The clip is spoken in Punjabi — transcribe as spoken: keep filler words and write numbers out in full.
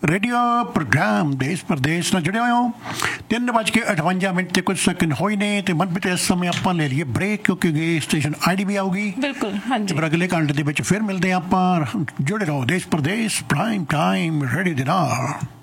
ਰੇਡੀਓ ਪ੍ਰੋਗਰਾਮ ਦੇਸ਼ ਪ੍ਰਦੇਸ਼ ਨਾਲ ਜੁੜੇ ਹੋਏ ਹੋ। ਤਿੰਨ ਵੱਜ ਕੇ ਅਠਵੰਜਾ ਮਿੰਟ ਤੇ ਕੁਝ ਸੈਕਿੰਡ ਹੋਏ ਨੇ ਤੇ ਮਨਪ੍ਰੀਤ ਇਸ ਸਮੇਂ ਆਪਾਂ ਲੈ ਲਈਏ ਬ੍ਰੇਕ ਕਿਉਂਕਿ ਸਟੇਸ਼ਨ ਆਈ ਡੀ ਵੀ ਆਊਗੀ। ਬਿਲਕੁਲ ਹਾਂਜੀ, ਪਰ ਅਗਲੇ ਘੰਟੇ ਦੇ ਵਿੱਚ ਫਿਰ ਮਿਲਦੇ ਹਾਂ ਆਪਾਂ। ਜੁੜੇ ਰਹੋ ਦੇਸ਼ ਪ੍ਰਦੇਸ਼ ਪ੍ਰਾਈਮ ਟਾਈਮ ਰੇਡੀਓ ਦੇ ਨਾਲ।